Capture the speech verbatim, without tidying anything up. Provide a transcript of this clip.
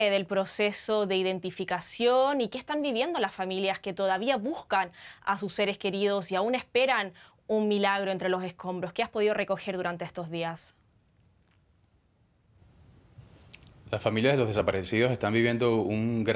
del proceso de identificación y qué están viviendo las familias que todavía buscan a sus seres queridos y aún esperan un milagro entre los escombros. ¿Qué has podido recoger durante estos días? Las familias de los desaparecidos están viviendo un gran